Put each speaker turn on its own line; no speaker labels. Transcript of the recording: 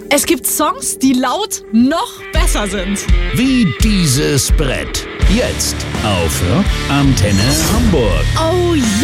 Es gibt Songs, die laut noch besser sind.
Wie dieses Brett. Jetzt auf Antenne Hamburg.
Oh